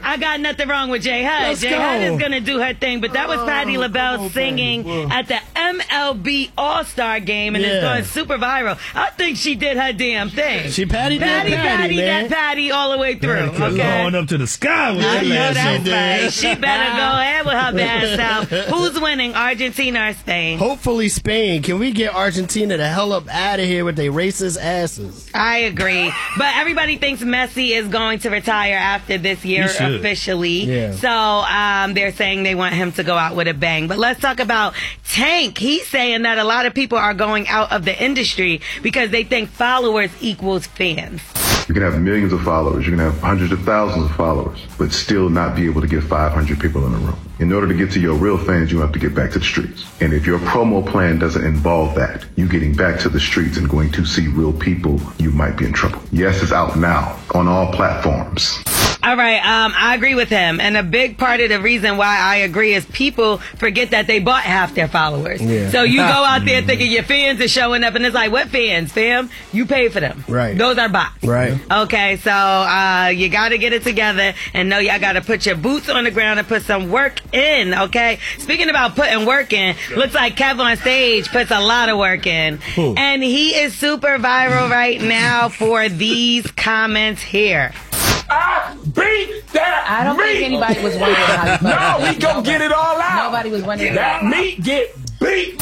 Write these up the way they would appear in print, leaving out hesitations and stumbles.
I got nothing wrong with J Hud. J Hud is going to do her thing, but that was Patti LaBelle singing at the MLB All-Star game, and it's going super viral. I think she did her damn thing. She Patty that Patty all the way through. Okay, going up to the sky with that. I know that's right. She better go ahead with her bad self. Who's winning, Argentina or Spain? Hopefully Spain. Can we get Argentina the hell up out of here with their racist asses? I agree. But everybody thinks Messi is going to retire after this year officially. Yeah. So they're saying they want him to go out with a bang. But let's talk about Tank. He's saying that a lot of people are going out of the industry because they think followers equals fans. You can have millions of followers, you can have hundreds of thousands of followers, but still not be able to get 500 people in a room. In order to get to your real fans, you have to get back to the streets. And if your promo plan doesn't involve that, you getting back to the streets and going to see real people, you might be in trouble. Yes, it's out now on all platforms. All right, I agree with him. And a big part of the reason why I agree is people forget that they bought half their followers. Yeah. So you go out there thinking your fans are showing up, and it's like, what fans, fam? You pay for them. Right. Those are bots. Right. Okay, so you got to get it together and know y'all got to put your boots on the ground and put some work in, okay? Speaking about putting work in, looks like Kev on stage puts a lot of work in. And he is super viral right now for these comments here. I beat that I don't think anybody was wondering how you No, we gonna get it all out. Nobody was wondering. That meat get beat.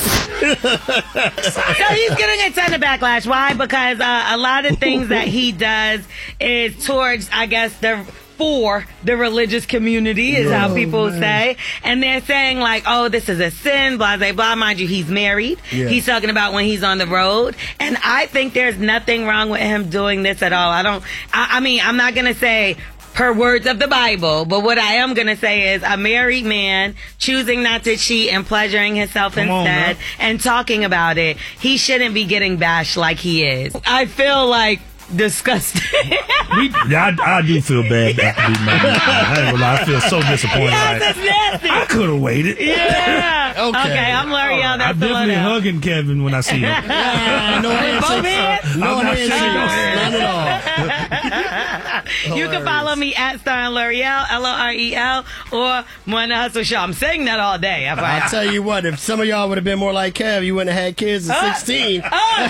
So he's getting a ton of backlash. Why? Because a lot of things that he does is towards, I guess, for the religious community is how people say. And they're saying like, oh, this is a sin, blah, blah, blah. Mind you, he's married. Yeah. He's talking about when he's on the road. And I think there's nothing wrong with him doing this at all. I mean, I'm not going to say per words of the Bible, but what I am going to say is a married man choosing not to cheat and pleasuring himself instead and talking about it, he shouldn't be getting bashed like he is. I feel like disgusting. I do feel bad after being married. I ain't gonna lie, I feel so disappointed. Yes, that's nasty. I could have waited. Yeah. Okay, I'm L'Oreal. I'm That's definitely hugging Kevin when I see him. No handshakes. No handshakes. Not at all. You can follow me at Star L'Oreal, L'Orel, or One Hustle Show. I'm saying that all day. I'll tell you what, if some of y'all would have been more like Kev, you wouldn't have had kids at 16.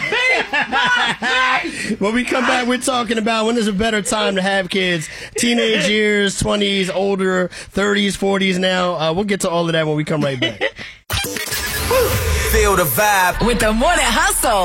When we come back, we're talking about when is a better time to have kids. Teenage years, 20s, older, 30s, 40s now. We'll get to all of that when we come right back. Feel the vibe with the Morning Hustle.